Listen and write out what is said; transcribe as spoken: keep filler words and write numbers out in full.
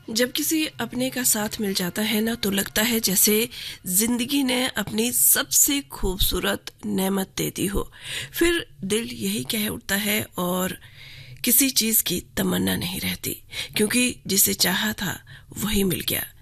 जब किसी अपने का साथ मिल जाता है ना, तो लगता है जैसे जिंदगी ने अपनी सबसे खूबसूरत नेमत दे दी हो। फिर दिल यही कह उठता है और किसी चीज की तमन्ना नहीं रहती, क्योंकि जिसे चाहा था वही मिल गया।